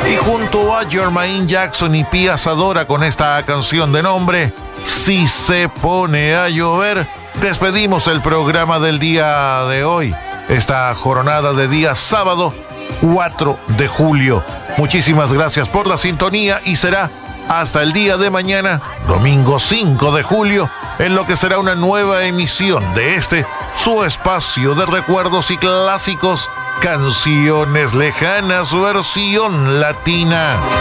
Y junto a Jermaine Jackson y Pia Zadora con esta canción de nombre, Si se pone a llover, despedimos el programa del día de hoy, esta jornada de día sábado 4 de julio. Muchísimas gracias por la sintonía y será hasta el día de mañana, domingo 5 de julio, en lo que será una nueva emisión de su espacio de recuerdos y clásicos, Canciones Lejanas versión latina.